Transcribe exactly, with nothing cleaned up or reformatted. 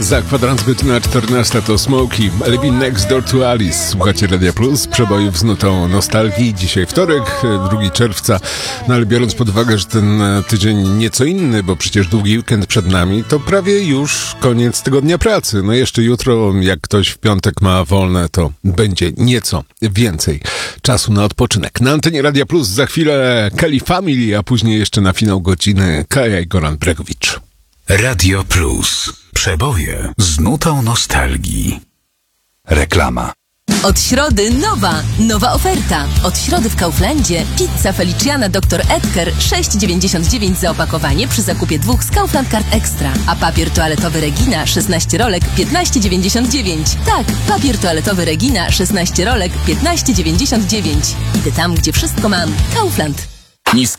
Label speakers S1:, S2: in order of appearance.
S1: Za kwadrans godzina czternasta to Smokey, Living Next Door to Alice. Słuchacie Radia Plus, przebojów z nutą nostalgii. Dzisiaj wtorek, drugiego czerwca. No ale biorąc pod uwagę, że ten tydzień nieco inny, bo przecież długi weekend przed nami, to prawie już koniec tygodnia pracy. No jeszcze jutro, jak ktoś w piątek ma wolne, to będzie nieco więcej czasu na odpoczynek. Na antenie Radia Plus za chwilę Kelly Family, a później jeszcze na finał godziny Kaja i Goran Bregowicz.
S2: Radio Plus. Przeboje z nutą nostalgii. Reklama.
S3: Od środy nowa, nowa oferta. Od środy w Kauflandzie pizza Feliciana doktor Edgar sześć dziewięćdziesiąt dziewięć za opakowanie przy zakupie dwóch z Kaufland Card Extra. A papier toaletowy Regina szesnaście rolek piętnaście dziewięćdziesiąt dziewięć. Tak, papier toaletowy Regina szesnaście rolek piętnaście dziewięćdziesiąt dziewięć. Idę tam, gdzie wszystko mam. Kaufland.
S4: Niski